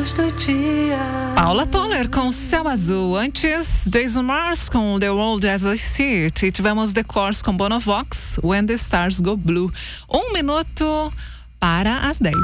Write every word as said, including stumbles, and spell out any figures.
luz do dia. Paula Toller com Céu Azul. Antes, Jason Mraz com The World As I See It. E tivemos The Course com Bonovox, When the Stars Go Blue. Um minuto para as dez.